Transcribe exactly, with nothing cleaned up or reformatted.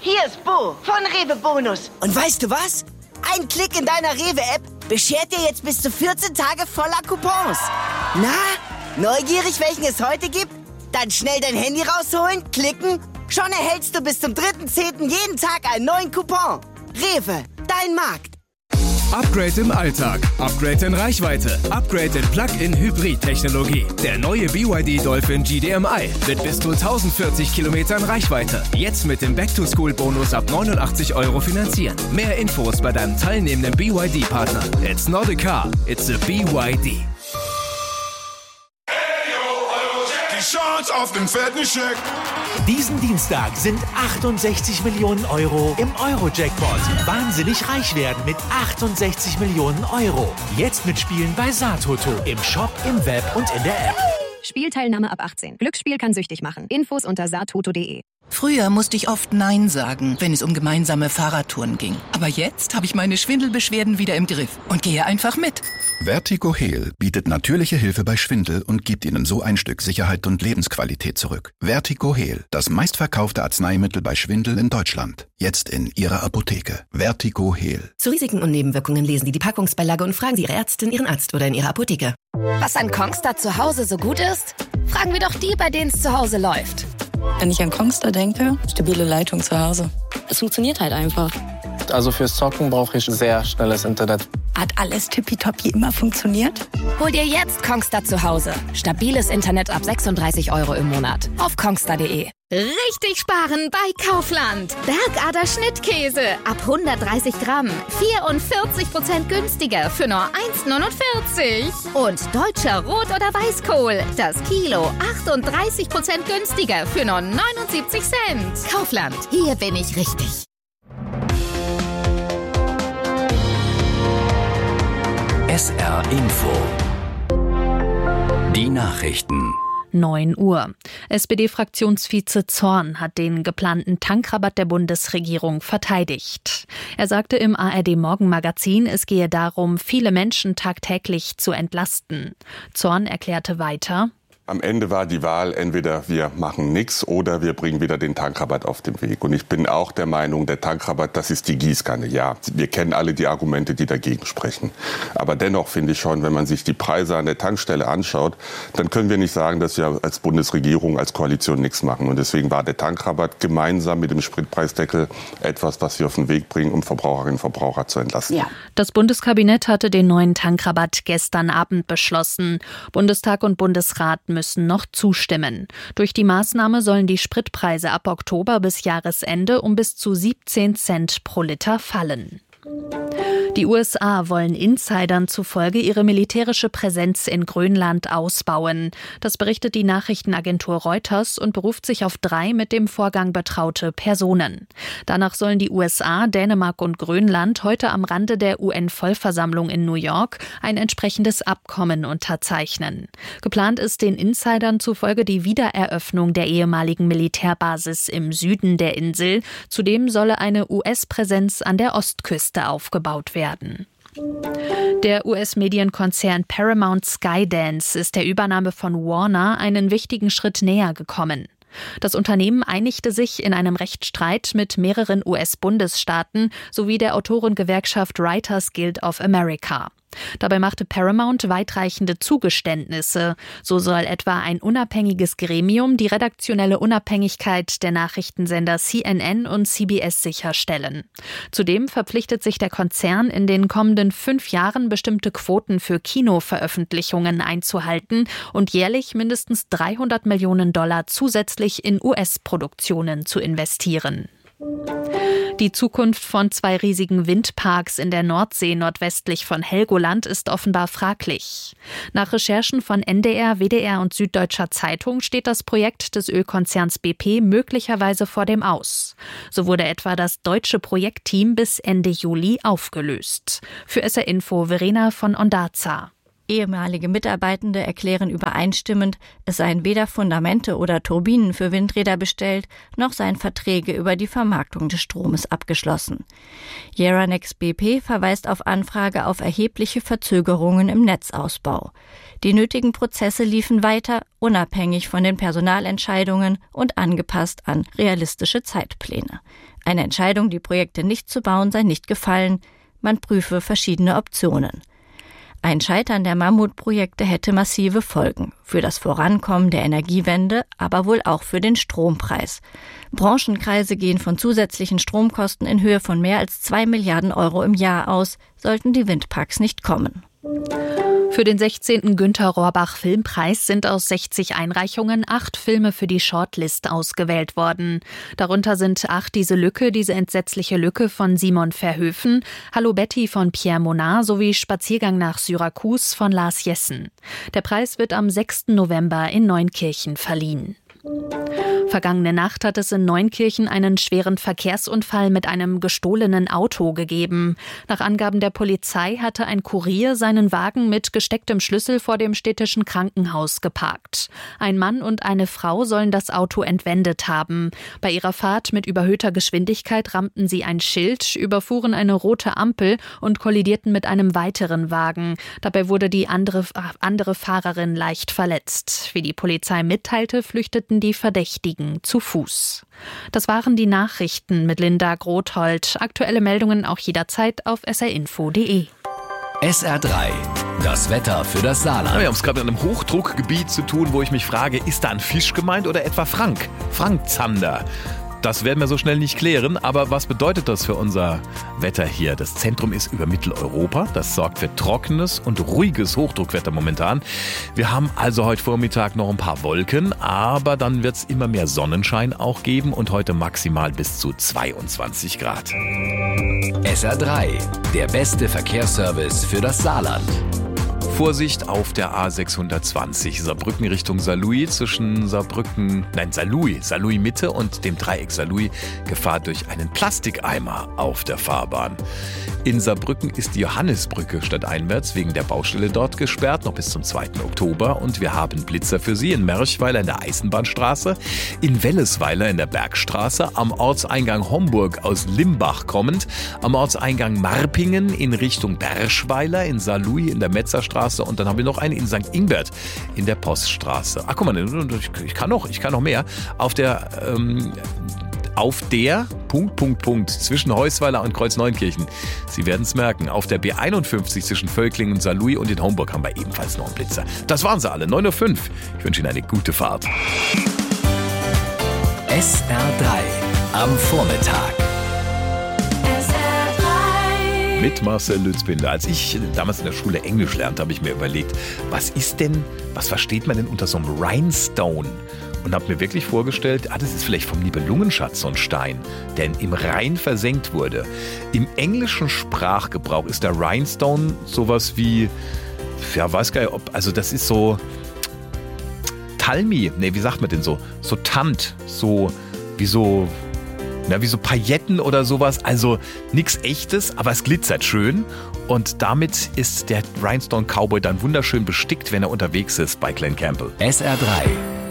Hier ist Bo von Rewe Bonus. Und weißt du was? Ein Klick in deiner Rewe-App beschert dir jetzt bis zu vierzehn Tage voller Coupons. Na, neugierig, welchen es heute gibt? Dann schnell dein Handy rausholen, klicken. Schon erhältst du bis zum dritten zehnten jeden Tag einen neuen Coupon. Rewe, dein Markt. Upgrade im Alltag, Upgrade in Reichweite, Upgrade in Plug-in-Hybrid-Technologie. Der neue B Y D Dolphin G D M I mit bis zu tausendvierzig Kilometern Reichweite. Jetzt mit dem Back-to-School-Bonus ab neunundachtzig Euro finanzieren. Mehr Infos bei deinem teilnehmenden B Y D-Partner. It's not a car, it's a B Y D. Chance auf den fetten Scheck. Diesen Dienstag sind achtundsechzig Millionen Euro im Euro-Jackpot. Wahnsinnig reich werden mit achtundsechzig Millionen Euro. Jetzt mitspielen bei Satoto. Im Shop, im Web und in der App. Spielteilnahme ab achtzehn. Glücksspiel kann süchtig machen. Infos unter satoto punkt de. Früher musste ich oft Nein sagen, wenn es um gemeinsame Fahrradtouren ging. Aber jetzt habe ich meine Schwindelbeschwerden wieder im Griff und gehe einfach mit. Vertigo Heal bietet natürliche Hilfe bei Schwindel und gibt Ihnen so ein Stück Sicherheit und Lebensqualität zurück. Vertigo Heal, das meistverkaufte Arzneimittel bei Schwindel in Deutschland. Jetzt in Ihrer Apotheke. Vertigo Heal. Zu Risiken und Nebenwirkungen lesen Sie die Packungsbeilage und fragen Sie Ihre Ärztin, Ihren Arzt oder in Ihrer Apotheke. Was an Kongstar zu Hause so gut ist? Fragen wir doch die, bei denen es zu Hause läuft. Wenn ich an Kongstar denke, stabile Leitung zu Hause. Es funktioniert halt einfach. Also fürs Zocken brauche ich sehr schnelles Internet. Hat alles tippitoppi immer funktioniert? Hol dir jetzt Kongstar zu Hause. Stabiles Internet ab sechsunddreißig Euro im Monat. Auf kongstar punkt de. Richtig sparen bei Kaufland. Bergader Schnittkäse ab hundertdreißig Gramm. vierundvierzig Prozent günstiger für nur eins neunundvierzig. Und deutscher Rot- oder Weißkohl. Das Kilo achtunddreißig Prozent günstiger für nur neunundsiebzig Cent. Kaufland. Hier bin ich richtig. S R Info. Die Nachrichten. neun Uhr. S P D-Fraktionsvize Zorn hat den geplanten Tankrabatt der Bundesregierung verteidigt. Er sagte im A R D-Morgenmagazin, es gehe darum, viele Menschen tagtäglich zu entlasten. Zorn erklärte weiter: Am Ende war die Wahl, entweder wir machen nichts oder wir bringen wieder den Tankrabatt auf den Weg. Und ich bin auch der Meinung, der Tankrabatt, das ist die Gießkanne. Ja, wir kennen alle die Argumente, die dagegen sprechen. Aber dennoch finde ich schon, wenn man sich die Preise an der Tankstelle anschaut, dann können wir nicht sagen, dass wir als Bundesregierung, als Koalition nichts machen. Und deswegen war der Tankrabatt gemeinsam mit dem Spritpreisdeckel etwas, was wir auf den Weg bringen, um Verbraucherinnen und Verbraucher zu entlasten. Ja. Das Bundeskabinett hatte den neuen Tankrabatt gestern Abend beschlossen. Bundestag und Bundesrat müssen noch zustimmen. Durch die Maßnahme sollen die Spritpreise ab Oktober bis Jahresende um bis zu siebzehn Cent pro Liter fallen. Die U S A wollen Insidern zufolge ihre militärische Präsenz in Grönland ausbauen. Das berichtet die Nachrichtenagentur Reuters und beruft sich auf drei mit dem Vorgang betraute Personen. Danach sollen die U S A, Dänemark und Grönland heute am Rande der U N-Vollversammlung in New York ein entsprechendes Abkommen unterzeichnen. Geplant ist den Insidern zufolge die Wiedereröffnung der ehemaligen Militärbasis im Süden der Insel. Zudem solle eine U S-Präsenz an der Ostküste aufgebaut werden. Der U S-Medienkonzern Paramount Skydance ist der Übernahme von Warner einen wichtigen Schritt näher gekommen. Das Unternehmen einigte sich in einem Rechtsstreit mit mehreren U S-Bundesstaaten sowie der Autorengewerkschaft Writers Guild of America. Dabei machte Paramount weitreichende Zugeständnisse. So soll etwa ein unabhängiges Gremium die redaktionelle Unabhängigkeit der Nachrichtensender C N N und C B S sicherstellen. Zudem verpflichtet sich der Konzern, in den kommenden fünf Jahren bestimmte Quoten für Kinoveröffentlichungen einzuhalten und jährlich mindestens dreihundert Millionen Dollar zusätzlich in U S-Produktionen zu investieren. Die Zukunft von zwei riesigen Windparks in der Nordsee nordwestlich von Helgoland ist offenbar fraglich. Nach Recherchen von N D R, W D R und Süddeutscher Zeitung steht das Projekt des Ölkonzerns B P möglicherweise vor dem Aus. So wurde etwa das deutsche Projektteam bis Ende Juli aufgelöst. Für S R Info Verena von Ondarza. Ehemalige Mitarbeitende erklären übereinstimmend, es seien weder Fundamente oder Turbinen für Windräder bestellt, noch seien Verträge über die Vermarktung des Stromes abgeschlossen. Yaranex B P verweist auf Anfrage auf erhebliche Verzögerungen im Netzausbau. Die nötigen Prozesse liefen weiter, unabhängig von den Personalentscheidungen und angepasst an realistische Zeitpläne. Eine Entscheidung, die Projekte nicht zu bauen, sei nicht gefallen. Man prüfe verschiedene Optionen. Ein Scheitern der Mammutprojekte hätte massive Folgen für das Vorankommen der Energiewende, aber wohl auch für den Strompreis. Branchenkreise gehen von zusätzlichen Stromkosten in Höhe von mehr als zwei Milliarden Euro im Jahr aus, sollten die Windparks nicht kommen. Für den sechzehnten Günter Rohrbach Filmpreis sind aus sechzig Einreichungen acht Filme für die Shortlist ausgewählt worden. Darunter sind Ach, diese Lücke, diese entsetzliche Lücke von Simon Verhoeven, Hallo Betty von Pierre Monard sowie Spaziergang nach Syrakus von Lars Jessen. Der Preis wird am sechsten November in Neunkirchen verliehen. Vergangene Nacht hat es in Neunkirchen einen schweren Verkehrsunfall mit einem gestohlenen Auto gegeben. Nach Angaben der Polizei hatte ein Kurier seinen Wagen mit gestecktem Schlüssel vor dem städtischen Krankenhaus geparkt. Ein Mann und eine Frau sollen das Auto entwendet haben. Bei ihrer Fahrt mit überhöhter Geschwindigkeit rammten sie ein Schild, überfuhren eine rote Ampel und kollidierten mit einem weiteren Wagen. Dabei wurde die andere, andere Fahrerin leicht verletzt. Wie die Polizei mitteilte, flüchteten die Verdächtigen zu Fuß. Das waren die Nachrichten mit Linda Grothold. Aktuelle Meldungen auch jederzeit auf s r info punkt d e. S R drei, das Wetter für das Saarland. Wir haben es gerade mit einem Hochdruckgebiet zu tun, wo ich mich frage, ist da ein Fisch gemeint oder etwa Frank? Frank Zander. Das werden wir so schnell nicht klären, aber was bedeutet das für unser Wetter hier? Das Zentrum ist über Mitteleuropa, das sorgt für trockenes und ruhiges Hochdruckwetter momentan. Wir haben also heute Vormittag noch ein paar Wolken, aber dann wird es immer mehr Sonnenschein auch geben und heute maximal bis zu zweiundzwanzig Grad. S R drei, der beste Verkehrsservice für das Saarland. Vorsicht auf der A sechshundertzwanzig, Saarbrücken Richtung Saarlouis, zwischen Saarbrücken, nein Saarlouis, Saarlouis Mitte und dem Dreieck Saarlouis, Gefahr durch einen Plastikeimer auf der Fahrbahn. In Saarbrücken ist die Johannisbrücke stadteinwärts wegen der Baustelle dort gesperrt, noch bis zum zweiten Oktober. Und wir haben Blitzer für Sie in Merchweiler in der Eisenbahnstraße, in Wellesweiler in der Bergstraße, am Ortseingang Homburg aus Limbach kommend, am Ortseingang Marpingen in Richtung Berschweiler, in Saarlouis in der Metzerstraße und dann haben wir noch einen in Sankt Ingbert in der Poststraße. Ach guck mal, ich kann noch, ich kann noch mehr. Auf der ähm, Auf der Punkt, Punkt, Punkt zwischen Heusweiler und Kreuzneunkirchen. Sie werden es merken, auf der B einundfünfzig zwischen Völklingen und Saarlouis und in Homburg haben wir ebenfalls noch einen Blitzer. Das waren sie alle, neun Uhr fünf. Ich wünsche Ihnen eine gute Fahrt. S R drei am Vormittag. Mit Marcel Lützbinder. Als ich damals in der Schule Englisch lernte, habe ich mir überlegt, was ist denn, was versteht man denn unter so einem Rhinestone? Und habe mir wirklich vorgestellt, ah, das ist vielleicht vom Nibelungenschatz so ein Stein, der im Rhein versenkt wurde. Im englischen Sprachgebrauch ist der Rhinestone sowas wie, ja, weiß gar nicht, ob, also das ist so Talmi, nee, wie sagt man denn so? So Tant, so, wie so, na, wie so Pailletten oder sowas, also nichts Echtes, aber es glitzert schön und damit ist der Rhinestone Cowboy dann wunderschön bestickt, wenn er unterwegs ist bei Glen Campbell. S R drei,